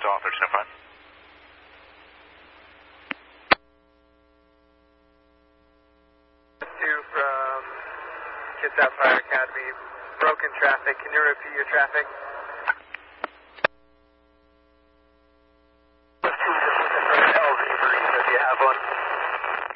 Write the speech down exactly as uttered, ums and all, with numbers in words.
It's off, there's no fun. Two from Kitsap Fire Academy, broken traffic. Can you repeat your traffic?